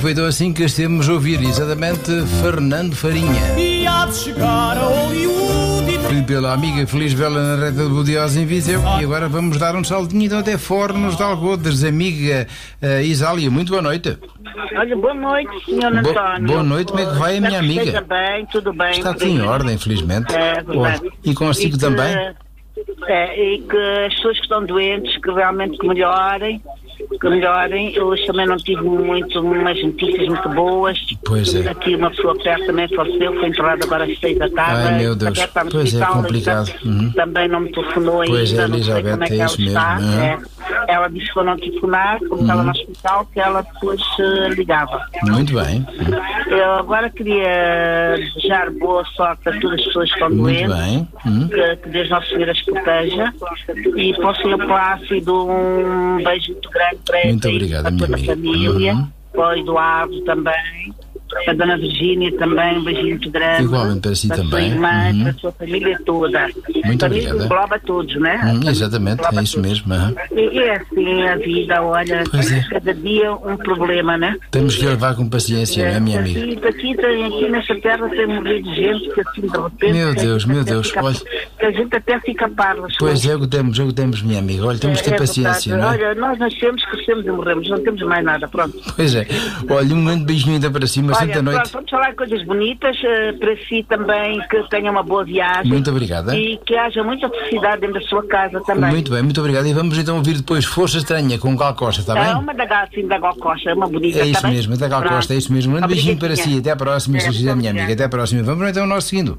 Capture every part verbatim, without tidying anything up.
foi então assim que estemos a ouvir exatamente Fernando Farinha. E há de chegar a Hollywood e... Pedido pela amiga Feliz Vela na reta de Bodiosa em Viseu. E agora vamos dar um saltinho então até Fornos de Algodes. Amiga uh, Isália, muito boa noite. Olha, boa noite, senhor Bo António. Boa noite, como é que vai a minha amiga? Esteja bem, tudo bem. Está tudo em ordem, felizmente. É, verdade. Oh, e consigo E que- também? É, e que as pessoas que estão doentes, que realmente que melhorem, que melhorem. Eu hoje também não tive muito, umas notícias muito boas. Pois é. Aqui uma pessoa perto também faleceu, foi enterrada agora às seis da tarde. Ai, meu Deus. Até está no Pois é, hospital, complicado. então, Uhum. Também não me telefonou ainda, Pois é, não sei Elizabeth, como é que é ela isso mesmo. está. Uhum. É. Ela disse que eu não telefonar, como estava no hospital, que ela depois eh, ligava. Muito bem, Eu agora queria desejar boa sorte a todas as pessoas que estão muito doentes, bem. Uhum. que, que Deus Nosso Senhor as proteja, e para o senhor Plácido um beijo muito grande para Muito ele, obrigado, para minha toda a amiga. família, Uhum. para o Eduardo também, para a Dona Virgínia também, um beijinho muito grande. Igualmente para si para a sua também. irmã, Uhum. para a sua família toda. Muito Família obrigada. engloba todos, né? Hum, exatamente, Engloba é isso todos. mesmo. Uhum. E, e é assim a vida, olha, Pois é. cada dia um problema, né? Temos que levar com paciência, não é, minha amiga? Aqui, aqui, tem, aqui nesta terra tem morrido gente que assim de repente. Meu que a Deus, gente meu até Deus, fica- olha. Que a gente até fica parva. Pois é, o que temos, é o que temos, minha amiga. Olha, temos que ter É paciência, verdade. não é? Olha, nós nascemos, crescemos e morremos, não temos mais nada, pronto. Pois é. Olha, um grande beijinho ainda para cima, Olha, santa pronto, noite. vamos falar de coisas bonitas, eh, para si também, que tenha uma boa viagem. Muito obrigada. E que haja muita felicidade dentro da sua casa também. Muito bem, muito obrigado. E vamos então ouvir depois Força Estranha com o Gal Costa, está É bem? uma da Gal, sim, da Gal Costa, é uma bonita. É isso tá bem? mesmo, da Gal Pronto. Costa, é isso mesmo. Um grande beijinho para si. Obrigadinha. Até à próxima, se É, quiser, minha obrigada. amiga. Até à próxima. Vamos então ao nosso seguindo.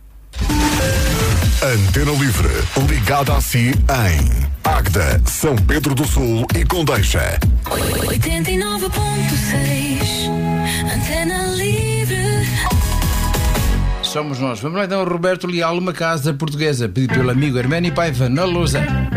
Antena Livre, ligada a si em Águeda, São Pedro do Sul e Condeixa. oitenta e nove ponto seis Antena Livre. Somos nós. Vamos lá então, Roberto Leal, uma casa portuguesa, pedido pelo amigo Arménio Paiva, na Lousa.